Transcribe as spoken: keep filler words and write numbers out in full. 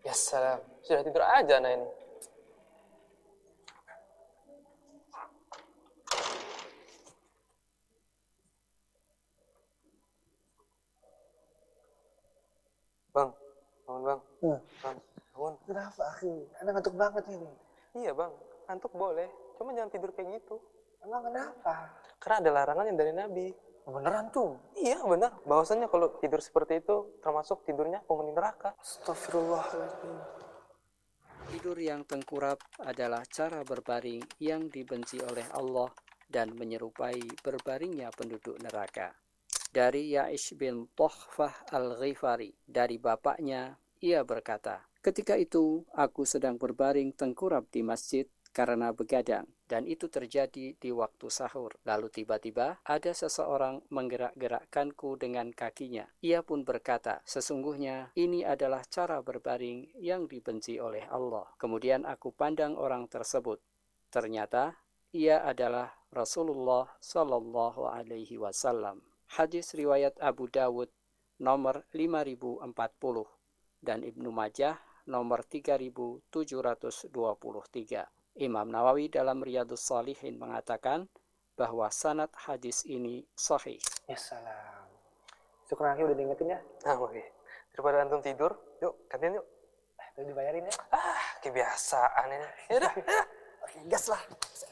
Ya salam, sudah tidur aja nah ini. Bang, bangun bang. Hmm. Bang, bangun. Kenapa, akhi? Anda ngantuk banget ini. Iya bang, ngantuk boleh, cuma jangan tidur kayak gitu. Emang kenapa? Karena ada larangannya dari Nabi. Beneran tuh? Iya benar, bahwasanya kalau tidur seperti itu termasuk tidurnya penghuni neraka. Astagfirullahaladzim. Tidur yang tengkurap adalah cara berbaring yang dibenci oleh Allah dan menyerupai berbaringnya penduduk neraka. Dari Ya'ish bin Tohfah al-Ghifari, dari bapaknya, ia berkata, ketika itu aku sedang berbaring tengkurap di masjid karena begadang, dan itu terjadi di waktu sahur. Lalu tiba-tiba ada seseorang menggerak-gerakkanku dengan kakinya. Ia pun berkata, sesungguhnya ini adalah cara berbaring yang dibenci oleh Allah. Kemudian aku pandang orang tersebut. Ternyata ia adalah Rasulullah Shallallahu Alaihi Wasallam. Hadis riwayat Abu Dawud nomor lima ribu empat puluh dan Ibnu Majah nomor tiga ribu tujuh ratus dua puluh tiga. Imam Nawawi dalam Riyadhus Shalihin mengatakan bahwa sanad hadis ini sahih. Ya salam. Syukur akhi udah diingetin ya. Nah oke, daripada antum tidur, yuk gantian yuk. Eh, tadi dibayarin ya. Ah, kebiasaan ini. Yaudah, yaudah. Oke, gas lah.